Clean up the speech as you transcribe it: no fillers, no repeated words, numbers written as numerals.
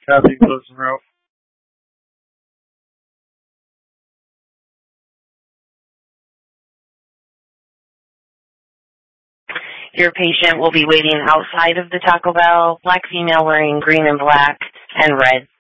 Kathy, close the route. Your patient will be waiting outside of the Taco Bell. Black female wearing green and black and red.